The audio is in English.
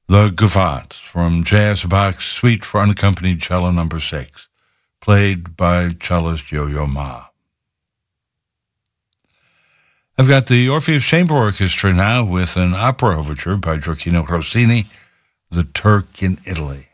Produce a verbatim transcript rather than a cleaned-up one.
The Gavotte from J S. Bach's Suite for Unaccompanied Cello Number Six, played by cellist Yo-Yo Ma. I've got the Orpheus Chamber Orchestra now with an opera overture by Gioacchino Rossini, The Turk in Italy.